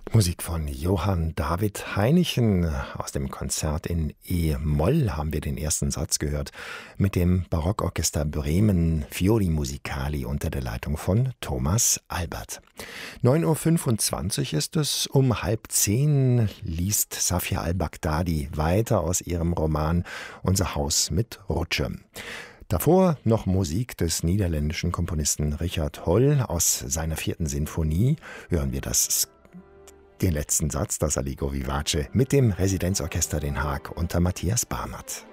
Musik von Johann David Heinichen. Aus dem Konzert in E-Moll haben wir den ersten Satz gehört mit dem Barockorchester Bremen Fiori Musicali unter der Leitung von Thomas Albert. 9.25 Uhr ist es. Um 9:30 liest Safia al-Baghdadi weiter aus ihrem Roman Unser Haus mit Rutsche. Davor noch Musik des niederländischen Komponisten Richard Holl. Aus seiner 4. Sinfonie hören wir den letzten Satz, das Allegro Vivace, mit dem Residenzorchester Den Haag unter Matthias Barmert.